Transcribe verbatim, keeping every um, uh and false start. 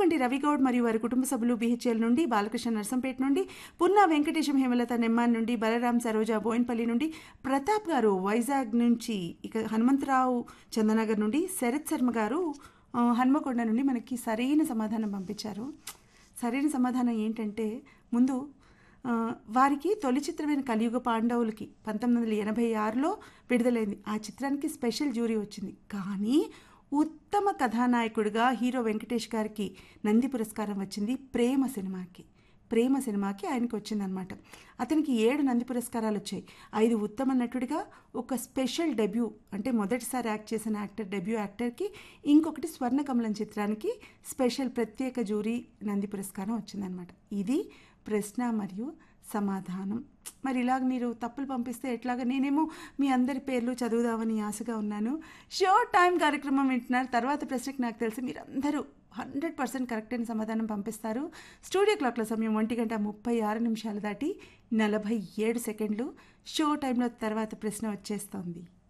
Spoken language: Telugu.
కల్వకంటి రవిగౌడ్ మరియు వారి కుటుంబ సభ్యులు బీహెచ్ఎల్ నుండి, బాలకృష్ణ నర్సంపేట నుండి, పున్నా వెంకటేశం హేమలత నెమ్మాన్ నుండి, బలరాం సరోజా బోయిన్పల్లి నుండి, ప్రతాప్ గారు వైజాగ్ నుంచి, ఇక హనుమంతరావు చందనగర్ నుండి, శరత్ శర్మ గారు ఆ, హన్మకొండ నుండి మనకి సరైన సమాధానం పంపించారు. సరైన సమాధానం ఏంటంటే ముందు ఆ, వారికి తొలి చిత్రమైన కలియుగ పాండవులకి పంతొమ్మిది వందల ఎనభై ఆరులో విడుదలైంది. ఆ చిత్రానికి స్పెషల్ జ్యూరీ వచ్చింది. కానీ ఉత్తమ కథానాయకుడిగా హీరో వెంకటేష్ గారికి నంది పురస్కారం వచ్చింది ప్రేమ సినిమాకి. ప్రేమ సినిమాకి ఆయనకి వచ్చిందనమాట. అతనికి ఏడు నంది పురస్కారాలు వచ్చాయి. ఐదు ఉత్తమ నటుడిగా, ఒక స్పెషల్ డెబ్యూ అంటే మొదటిసారి యాక్ట్ చేసిన యాక్టర్ డెబ్యూ యాక్టర్కి, ఇంకొకటి స్వర్ణకమలం చిత్రానికి స్పెషల్ ప్రత్యేక జ్యూరీ నంది పురస్కారం వచ్చిందనమాట. ఇది ప్రశ్న మరియు సమాధానం. మరి ఇలాగ మీరు తప్పులు పంపిస్తే ఎట్లాగా? నేనేమో మీ అందరి పేర్లు చదువుదామని ఆశగా ఉన్నాను. షోర్ టైం కార్యక్రమం వింటున్నారు. తర్వాత ప్రశ్నకు నాకు తెలిసి మీరందరూ హండ్రెడ్ పర్సెంట్ కరెక్ట్ అయిన సమాధానం పంపిస్తారు. స్టూడియో క్లాక్ల సమయం ఒంటి గంట ముప్పై ఆరు నిమిషాలు దాటి నలభై ఏడు సెకండ్లు. షో టైంలో తర్వాత ప్రశ్న వచ్చేస్తోంది.